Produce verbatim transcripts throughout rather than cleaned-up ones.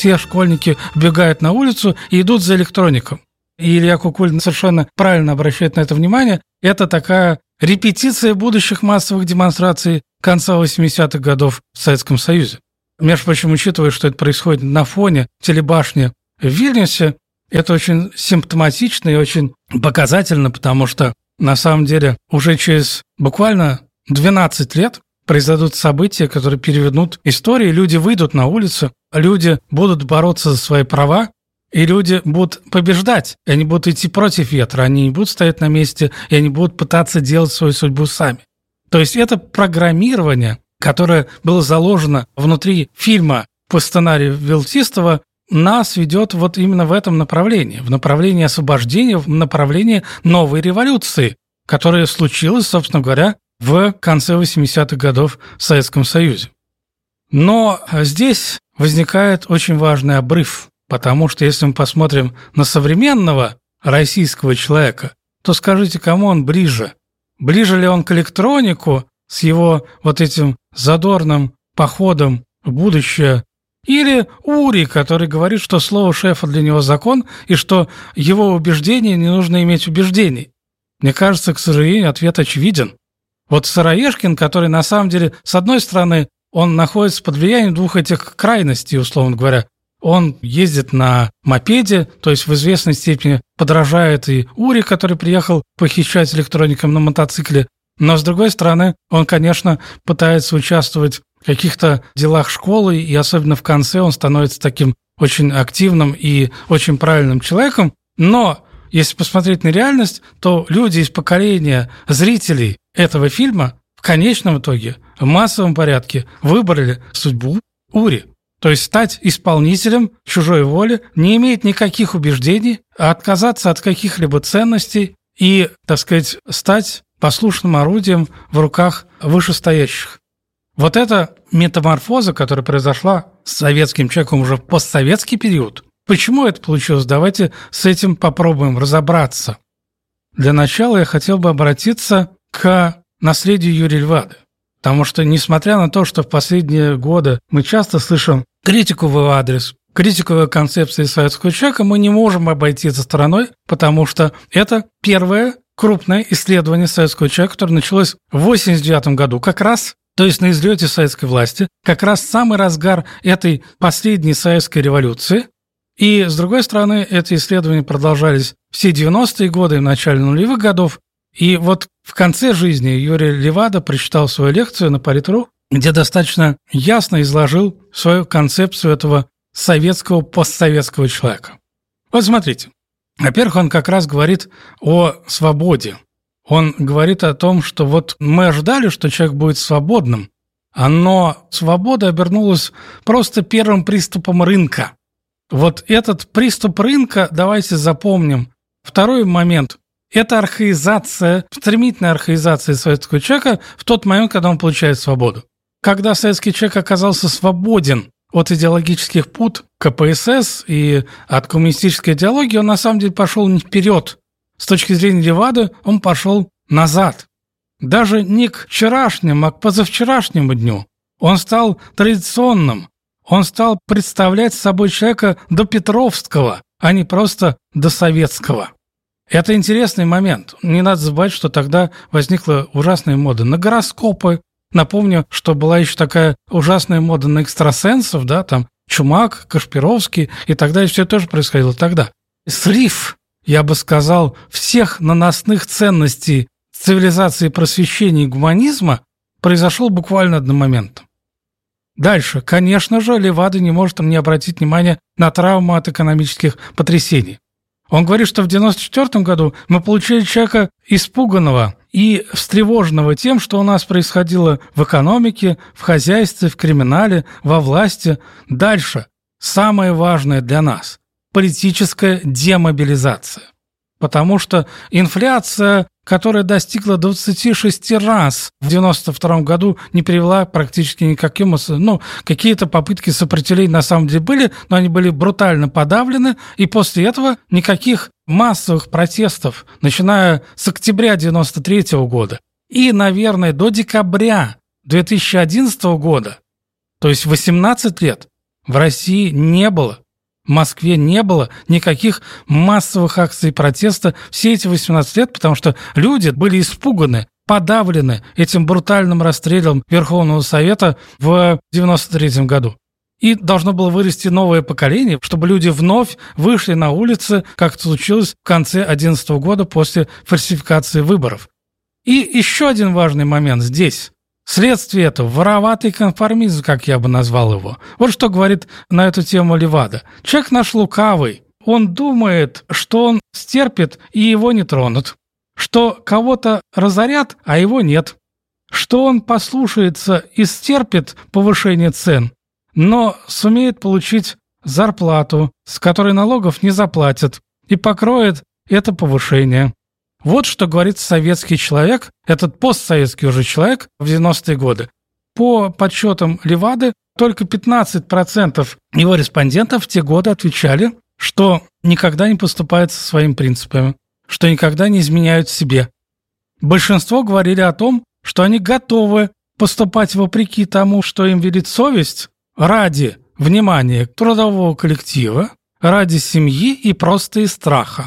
все школьники бегают на улицу и идут за электроником. И Илья Кукулин совершенно правильно обращает на это внимание. Это такая репетиция будущих массовых демонстраций конца восьмидесятых годов в Советском Союзе. Между прочим, учитывая, что это происходит на фоне телебашни в Вильнюсе, это очень симптоматично и очень показательно, потому что на самом деле уже через буквально двенадцать лет произойдут события, которые перевернут историю, люди выйдут на улицу, люди будут бороться за свои права, и люди будут побеждать, и они будут идти против ветра, они не будут стоять на месте, и они будут пытаться делать свою судьбу сами. То есть это программирование, которое было заложено внутри фильма по сценарию Вилтистова, нас ведет вот именно в этом направлении, в направлении освобождения, в направлении новой революции, которая случилась, собственно говоря, в конце восьмидесятых годов в Советском Союзе. Но здесь возникает очень важный обрыв, потому что если мы посмотрим на современного российского человека, то скажите, кому он ближе? Ближе ли он к электронику с его вот этим задорным походом в будущее, или Ури, который говорит, что слово шефа для него закон, и что его убеждения не нужно иметь убеждений? Мне кажется, к сожалению, ответ очевиден. Вот Сыроежкин, который на самом деле, с одной стороны, он находится под влиянием двух этих крайностей, условно говоря. Он ездит на мопеде, то есть в известной степени подражает и Ури, который приехал похищать электроником на мотоцикле. Но, с другой стороны, он, конечно, пытается участвовать в каких-то делах школы, и особенно в конце он становится таким очень активным и очень правильным человеком. Но если посмотреть на реальность, то люди из поколения зрителей этого фильма в конечном итоге в массовом порядке выбрали судьбу Ури. То есть стать исполнителем чужой воли, не иметь никаких убеждений, а отказаться от каких-либо ценностей и, так сказать, стать послушным орудием в руках вышестоящих. Вот эта метаморфоза, которая произошла с советским человеком уже в постсоветский период, почему это получилось? Давайте с этим попробуем разобраться. Для начала я хотел бы обратиться к наследию Юрия Левады. Потому что, несмотря на то, что в последние годы мы часто слышим критику в его адрес, критику его концепции советского человека, мы не можем обойти это стороной, потому что это первое крупное исследование советского человека, которое началось в восемьдесят девятом году, как раз, то есть на излете советской власти, как раз самый разгар этой последней советской революции. И, с другой стороны, эти исследования продолжались все девяностые годы и в начале нулевых годов. И вот в конце жизни Юрий Левада прочитал свою лекцию на Политру, где достаточно ясно изложил свою концепцию этого советского, постсоветского человека. Вот смотрите. Во-первых, он как раз говорит о свободе. Он говорит о том, что вот мы ожидали, что человек будет свободным, но свобода обернулась просто первым приступом рынка. Вот этот приступ рынка, давайте запомним. Второй момент – это архаизация, стремительная архаизация советского человека в тот момент, когда он получает свободу. Когда советский человек оказался свободен от идеологических пут ка пэ эс эс и от коммунистической идеологии, он на самом деле пошел не вперед. С точки зрения Левады он пошел назад. Даже не к вчерашнему, а к позавчерашнему дню. Он стал традиционным. Он стал представлять собой человека допетровского, а не просто досоветского. Это интересный момент. Не надо забывать, что тогда возникла ужасная мода на гороскопы. Напомню, что была еще такая ужасная мода на экстрасенсов, да, там Чумак, Кашпировский и так далее. Все это тоже происходило тогда. Слив, я бы сказал, всех наносных ценностей цивилизации просвещения и гуманизма произошел буквально одномоментно. Дальше, конечно же, Левада не может не обратить внимания на травму от экономических потрясений. Он говорит, что в девяносто четвёртом году мы получили человека испуганного и встревоженного тем, что у нас происходило в экономике, в хозяйстве, в криминале, во власти. Дальше, самое важное для нас – политическая демобилизация. Потому что инфляция, которая достигла двадцати шести раз в девяносто втором году, не привела практически никаким... Ну, какие-то попытки сопротивления на самом деле были, но они были брутально подавлены, и после этого никаких массовых протестов, начиная с октября девяносто третьего года и, наверное, до декабря две тысячи одиннадцатого года, то есть восемнадцать лет, в России не было. В Москве не было никаких массовых акций протеста все эти восемнадцать лет, потому что люди были испуганы, подавлены этим брутальным расстрелом Верховного Совета в девяносто третьем году. И должно было вырасти новое поколение, чтобы люди вновь вышли на улицы, как это случилось в конце две тысячи одиннадцатого года после фальсификации выборов. И еще один важный момент здесь. Следствие этого – вороватый конформизм, как я бы назвал его. Вот что говорит на эту тему Левада. Человек наш лукавый. Он думает, что он стерпит, и его не тронут. Что кого-то разорят, а его нет. Что он послушается и стерпит повышение цен, но сумеет получить зарплату, с которой налогов не заплатят, и покроет это повышение. Вот что говорит советский человек, этот постсоветский уже человек в девяностые годы. По подсчетам Левады, только пятнадцать процентов его респондентов в те годы отвечали, что никогда не поступают со своими принципами, что никогда не изменяют себе. Большинство говорили о том, что они готовы поступать вопреки тому, что им велит совесть, ради внимания трудового коллектива, ради семьи и просто из страха.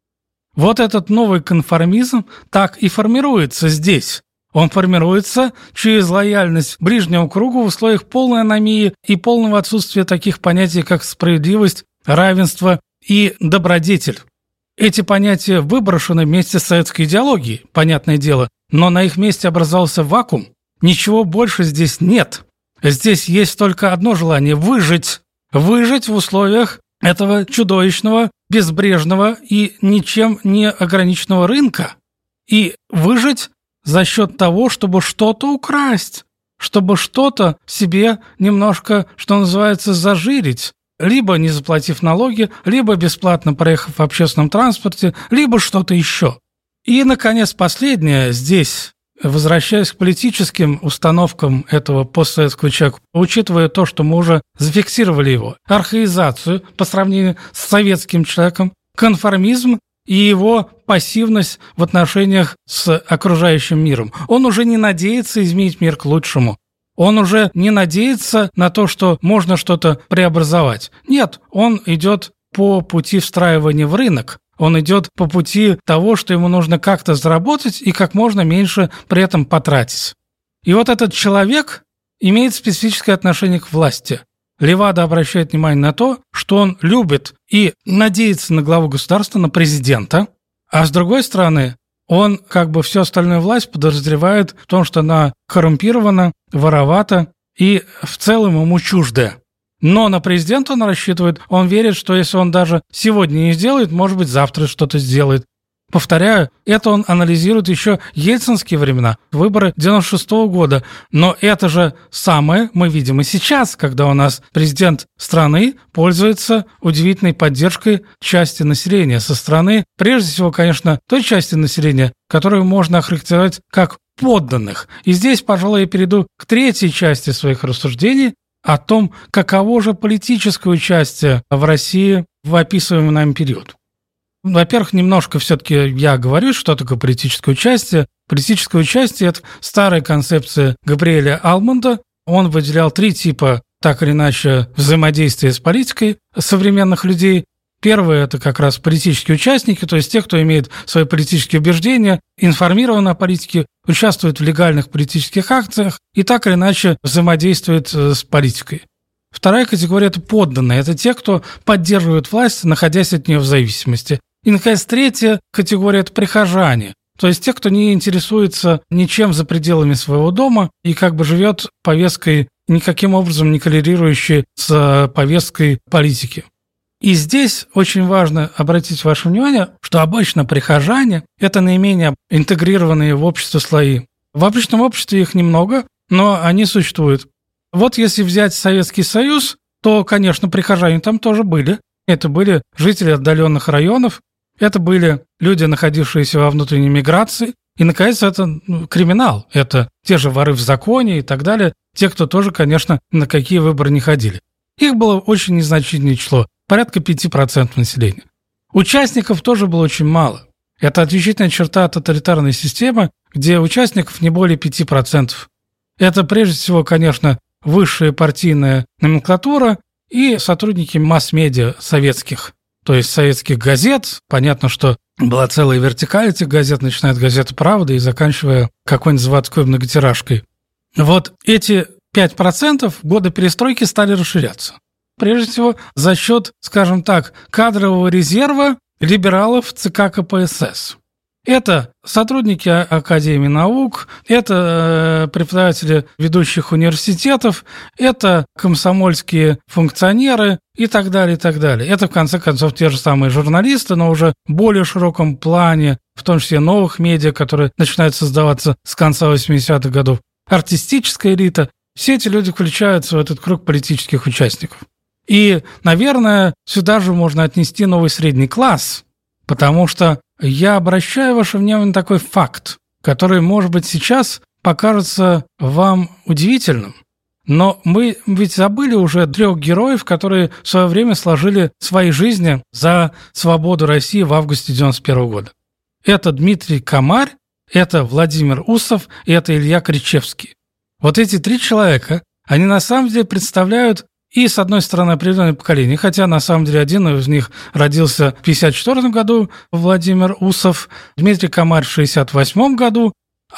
Вот этот новый конформизм так и формируется здесь. Он формируется через лояльность ближнему кругу в условиях полной аномии и полного отсутствия таких понятий, как справедливость, равенство и добродетель. Эти понятия выброшены вместе с советской идеологией, понятное дело, но на их месте образовался вакуум. Ничего больше здесь нет. Здесь есть только одно желание – выжить. Выжить в условиях этого чудовищного, безбрежного и ничем не ограниченного рынка. И выжить за счет того, чтобы что-то украсть, чтобы что-то себе немножко, что называется, зажирить, либо не заплатив налоги, либо бесплатно проехав в общественном транспорте, либо что-то еще. И, наконец, последнее здесь, возвращаясь к политическим установкам этого постсоветского человека, учитывая то, что мы уже зафиксировали его, архаизацию по сравнению с советским человеком, конформизм и его пассивность в отношениях с окружающим миром. Он уже не надеется изменить мир к лучшему. Он уже не надеется на то, что можно что-то преобразовать. Нет, он идет по пути встраивания в рынок. Он идет по пути того, что ему нужно как-то заработать и как можно меньше при этом потратить. И вот этот человек имеет специфическое отношение к власти. Левада обращает внимание на то, что он любит и надеется на главу государства, на президента, а с другой стороны, он как бы всю остальную власть подозревает в том, что она коррумпирована, воровата и в целом ему чуждая. Но на президента он рассчитывает, он верит, что если он даже сегодня не сделает, может быть, завтра что-то сделает. Повторяю, это он анализирует еще ельцинские времена, выборы девяносто шестого года. Но это же самое мы видим и сейчас, когда у нас президент страны пользуется удивительной поддержкой части населения со стороны, прежде всего, конечно, той части населения, которую можно охарактеризовать как подданных. И здесь, пожалуй, я перейду к третьей части своих рассуждений, о том, каково же политическое участие в России в описываемый нами период. Во-первых, немножко все-таки я говорю, что такое политическое участие. Политическое участие – это старая концепция Габриэля Алмонда. Он выделял три типа, так или иначе, взаимодействия с политикой современных людей. Первое – это как раз политические участники, то есть те, кто имеет свои политические убеждения, информированы о политике, участвуют в легальных политических акциях и так или иначе взаимодействуют с политикой. Вторая категория – это подданные, это те, кто поддерживает власть, находясь от нее в зависимости. И, наконец, третья категория – это прихожане, то есть те, кто не интересуется ничем за пределами своего дома и как бы живет повесткой, никаким образом не коррелирующей с повесткой политики. И здесь очень важно обратить ваше внимание, что обычно прихожане – это наименее интегрированные в общество слои. В обычном обществе их немного, но они существуют. Вот если взять Советский Союз, то, конечно, прихожане там тоже были. Это были жители отдаленных районов, это были люди, находившиеся во внутренней миграции. И, наконец, это ну, криминал, это те же воры в законе и так далее, те, кто тоже, конечно, на какие выборы не ходили. Их было очень незначительное число. Порядка пяти процентов населения. Участников тоже было очень мало. Это отличительная черта тоталитарной системы, где участников не более пяти процентов. Это прежде всего, конечно, высшая партийная номенклатура и сотрудники масс-медиа советских, то есть советских газет. Понятно, что была целая вертикаль этих газет, начиная от газеты «Правда» и заканчивая какой-нибудь заводской многотиражкой. Вот эти пять процентов в годы перестройки стали расширяться. Прежде всего, за счет, скажем так, кадрового резерва либералов ЦК КПСС. Это сотрудники Академии наук, это преподаватели ведущих университетов, это комсомольские функционеры и так далее, и так далее. Это, в конце концов, те же самые журналисты, но уже в более широком плане, в том числе новых медиа, которые начинают создаваться с конца восьмидесятых годов. Артистическая элита. Все эти люди включаются в этот круг политических участников. И, наверное, сюда же можно отнести новый средний класс, потому что я обращаю ваше внимание на такой факт, который, может быть, сейчас покажется вам удивительным. Но мы ведь забыли уже трех героев, которые в свое время сложили свои жизни за свободу России в августе девяносто первого года. Это Дмитрий Комарь, это Владимир Усов и это Илья Кричевский. Вот эти три человека, они на самом деле представляют и, с одной стороны, определенное поколение, хотя, на самом деле, один из них родился в пятьдесят четвёртом году, Владимир Усов, Дмитрий Комарь в шестьдесят восьмом году,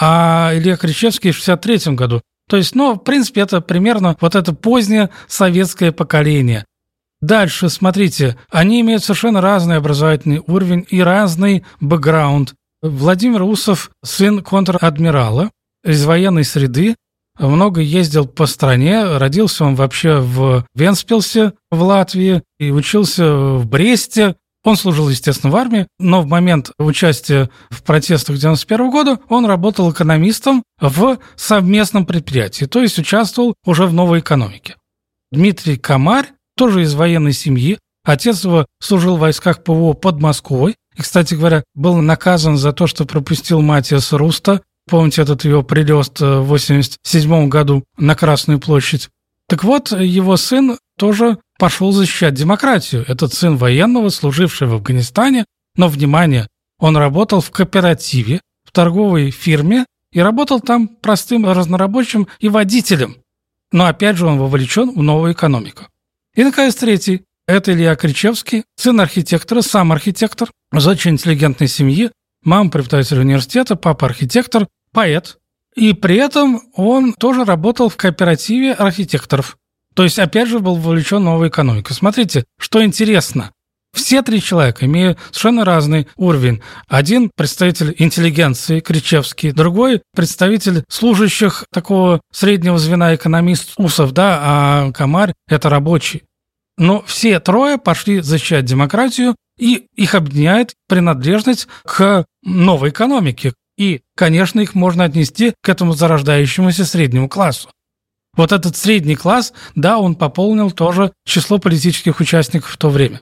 а Илья Кричевский в шестьдесят третьем году. То есть, ну, в принципе, это примерно вот это позднее советское поколение. Дальше, смотрите, они имеют совершенно разный образовательный уровень и разный бэкграунд. Владимир Усов – сын контр-адмирала из военной среды, много ездил по стране, родился он вообще в Вентспилсе в Латвии и учился в Бресте. Он служил, естественно, в армии, но в момент участия в протестах девяносто первого года он работал экономистом в совместном предприятии, то есть участвовал уже в новой экономике. Дмитрий Комарь тоже из военной семьи, отец его служил в войсках ПВО под Москвой и, кстати говоря, был наказан за то, что пропустил Матиаса Руста. Помните этот его прилет в восемьдесят седьмом году на Красную площадь? Так вот, его сын тоже пошел защищать демократию. Этот сын военного, служивший в Афганистане, но, внимание, он работал в кооперативе, в торговой фирме и работал там простым разнорабочим и водителем. Но, опять же, он вовлечен в новую экономику. И, наконец, третий. Это Илья Кричевский, сын архитектора, сам архитектор, из очень интеллигентной семьи. Мама преподаватель университета, папа архитектор, поэт. И при этом он тоже работал в кооперативе архитекторов. То есть, опять же, был вовлечен в новую экономику. Смотрите, что интересно. Все три человека имеют совершенно разный уровень. Один представитель интеллигенции, Кричевский, другой представитель служащих такого среднего звена, экономист Усов, да, а Комарь – это рабочий. Но все трое пошли защищать демократию, и их объединяет принадлежность к новой экономике. И, конечно, их можно отнести к этому зарождающемуся среднему классу. Вот этот средний класс, да, он пополнил тоже число политических участников в то время.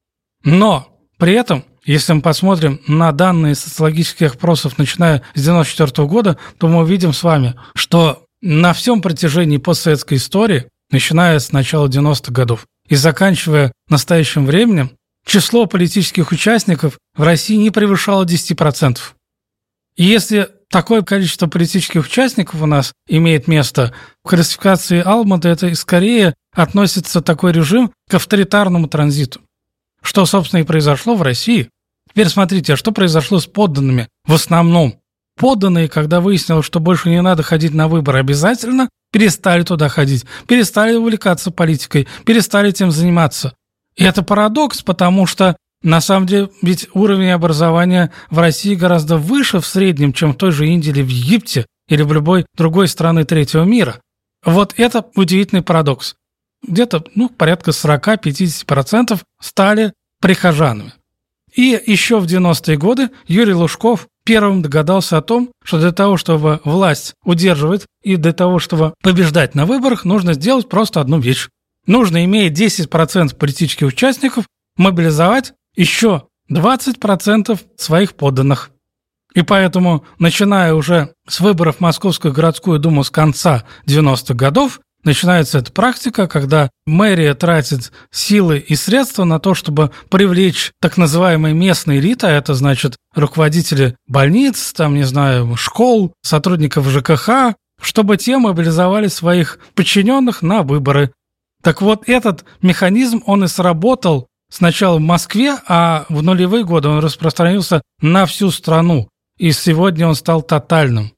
Но при этом, если мы посмотрим на данные социологических опросов, начиная с девяносто четвёртого года, то мы увидим с вами, что на всем протяжении постсоветской истории, начиная с начала девяностых годов и заканчивая настоящим временем, число политических участников в России не превышало десять процентов. И если такое количество политических участников у нас имеет место, в классификации Алмада это скорее относится такой режим к авторитарному транзиту. Что, собственно, и произошло в России. Теперь смотрите, а что произошло с подданными в основном? Подданные, когда выяснилось, что больше не надо ходить на выборы обязательно, перестали туда ходить, перестали увлекаться политикой, перестали этим заниматься. И это парадокс, потому что, на самом деле, ведь уровень образования в России гораздо выше в среднем, чем в той же Индии или в Египте, или в любой другой стране третьего мира. Вот это удивительный парадокс. Где-то, ну, порядка сорок-пятьдесят процентов стали прихожанами. И еще в девяностые годы Юрий Лужков первым догадался о том, что для того, чтобы власть удерживать и для того, чтобы побеждать на выборах, нужно сделать просто одну вещь. Нужно, имея десять процентов политических участников, мобилизовать еще двадцать процентов своих подданных. И поэтому, начиная уже с выборов в Московскую городскую думу с конца девяностых годов, начинается эта практика, когда мэрия тратит силы и средства на то, чтобы привлечь так называемые местные элиты, а это значит руководители больниц, там, не знаю, школ, сотрудников ЖКХ, чтобы те мобилизовали своих подчиненных на выборы. Так вот, этот механизм, он и сработал сначала в Москве, а в нулевые годы он распространился на всю страну, и сегодня он стал тотальным.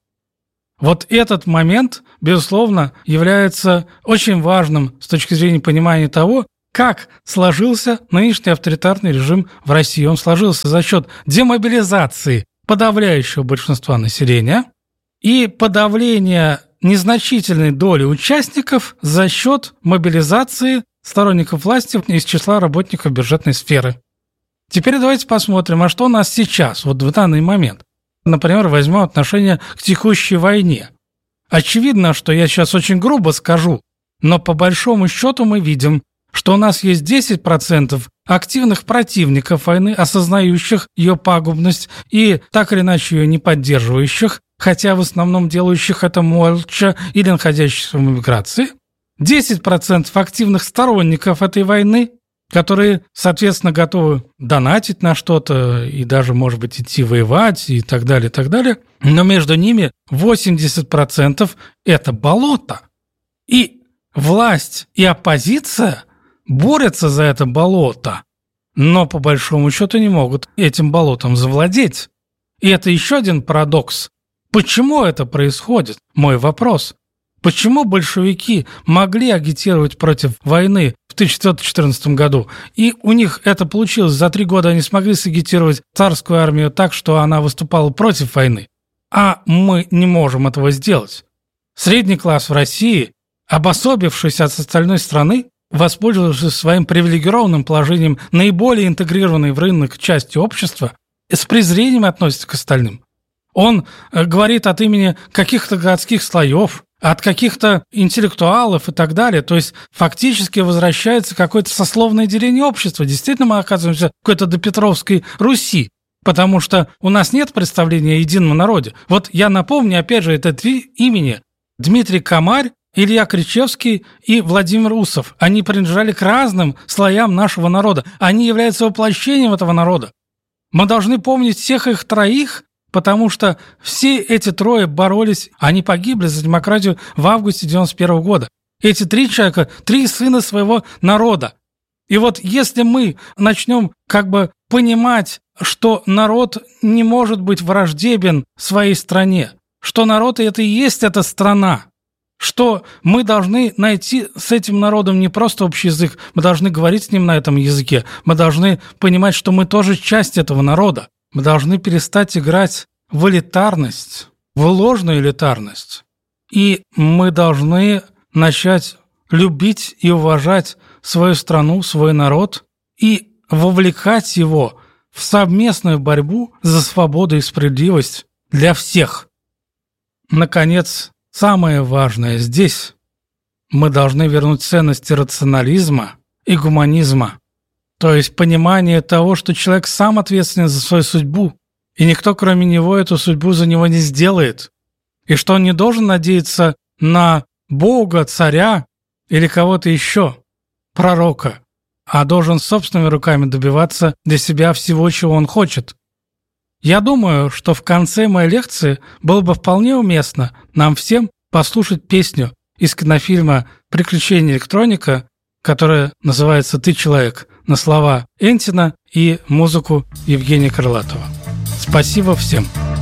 Вот этот момент, безусловно, является очень важным с точки зрения понимания того, как сложился нынешний авторитарный режим в России. Он сложился за счет демобилизации подавляющего большинства населения и подавления незначительной доли участников за счет мобилизации сторонников власти из числа работников бюджетной сферы. Теперь давайте посмотрим, а что у нас сейчас, вот в данный момент. Например, возьмем отношение к текущей войне. Очевидно, что я сейчас очень грубо скажу, но по большому счету мы видим, что у нас есть десять процентов активных противников войны, осознающих ее пагубность и так или иначе ее не поддерживающих, хотя в основном делающих это молча или находящихся в эмиграции. десять процентов активных сторонников этой войны, которые, соответственно, готовы донатить на что-то и даже, может быть, идти воевать и так далее, и так далее. Но между ними восемьдесят процентов – это болото. И власть и оппозиция борются за это болото, но по большому счету не могут этим болотом завладеть. И это еще один парадокс. Почему это происходит? Мой вопрос. Почему большевики могли агитировать против войны в тысяча девятьсот четырнадцатом году, и у них это получилось, за три года они смогли сагитировать царскую армию так, что она выступала против войны, а мы не можем этого сделать? Средний класс в России, обособившись от остальной страны, воспользовавшись своим привилегированным положением наиболее интегрированной в рынок части общества, с презрением относится к остальным. Он говорит от имени каких-то городских слоев, от каких-то интеллектуалов и так далее. То есть фактически возвращается какое-то сословное деление общества. Действительно, мы оказываемся в какой-то допетровской Руси, потому что у нас нет представления о едином народе. Вот я напомню, опять же, это три имени. Дмитрий Комарь, Илья Кричевский и Владимир Усов. Они принадлежали к разным слоям нашего народа. Они являются воплощением этого народа. Мы должны помнить всех их троих, потому что все эти трое боролись, они погибли за демократию в августе девяносто первого года. Эти три человека, три сына своего народа. И вот если мы начнем как бы понимать, что народ не может быть враждебен своей стране, что народ это и есть эта страна, что мы должны найти с этим народом не просто общий язык, мы должны говорить с ним на этом языке, мы должны понимать, что мы тоже часть этого народа. Мы должны перестать играть в элитарность, в ложную элитарность. И мы должны начать любить и уважать свою страну, свой народ и вовлекать его в совместную борьбу за свободу и справедливость для всех. Наконец, самое важное здесь – мы должны вернуть ценности рационализма и гуманизма. То есть понимание того, что человек сам ответственен за свою судьбу, и никто, кроме него, эту судьбу за него не сделает. И что он не должен надеяться на Бога, царя или кого-то еще, пророка, а должен собственными руками добиваться для себя всего, чего он хочет. Я думаю, что в конце моей лекции было бы вполне уместно нам всем послушать песню из кинофильма «Приключения электроника», которая называется «Ты человек», на слова Энтина и музыку Евгения Крылатова. Спасибо всем!